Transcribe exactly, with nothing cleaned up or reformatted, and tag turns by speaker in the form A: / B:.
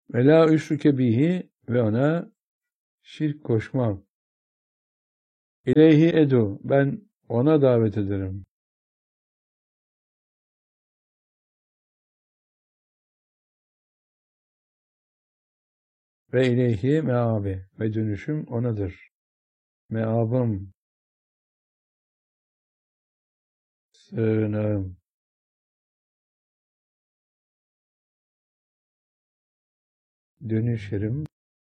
A: Ve la üşrike bihi ve ona şirk koşmam. İleyhi edu, ben ona davet ederim. Ve ileyhi meabi, ve dönüşüm onadır. Meabım, sığınağım. Dönüş yerim